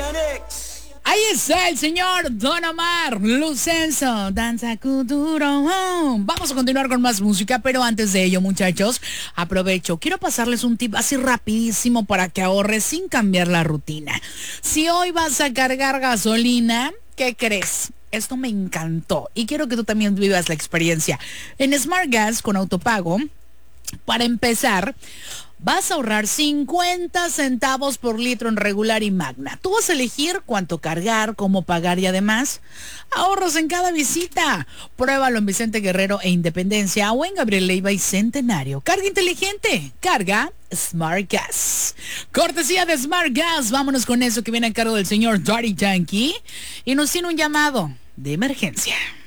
Ahí está el señor Don Omar, Lucenzo, Danza Kuduro. Vamos a continuar con más música, pero antes de ello, muchachos, aprovecho. Quiero pasarles un tip así rapidísimo para que ahorres sin cambiar la rutina. Si hoy vas a cargar gasolina, ¿qué crees? Esto me encantó y quiero que tú también vivas la experiencia. En Smart Gas con autopago, para empezar, vas a ahorrar 50 centavos por litro en regular y magna. Tú vas a elegir cuánto cargar, cómo pagar y además ahorros en cada visita. Pruébalo en Vicente Guerrero e Independencia o en Gabriel Leiva y Centenario. Carga inteligente, carga Smart Gas. Cortesía de Smart Gas. Vámonos con eso que viene a cargo del señor Daddy Yankee y nos tiene un llamado de emergencia.